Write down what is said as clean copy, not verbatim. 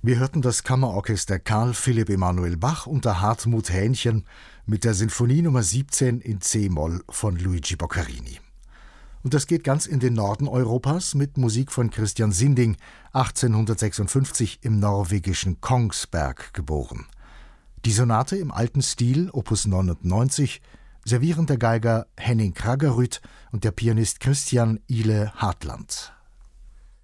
Wir hörten das Kammerorchester Karl Philipp Emanuel Bach unter Hartmut Hähnchen mit der Sinfonie Nummer 17 in C-Moll von Luigi Boccherini. Und das geht ganz in den Norden Europas mit Musik von Christian Sinding, 1856 im norwegischen Kongsberg geboren. Die Sonate im alten Stil, Opus 99, servieren der Geiger Henning Kraggerud und der Pianist Christian Ile Hartland.